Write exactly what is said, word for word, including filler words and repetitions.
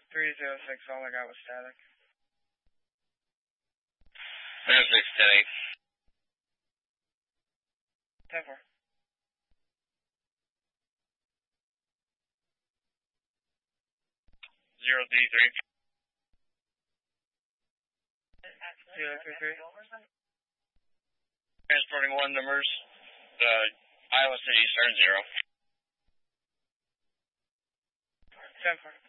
three zero six, all I got was static. zero six, ten eight. ten four. zero D three. zero three three. Transporting one numbers. Uh, Iowa City, Eastern zero. ten four.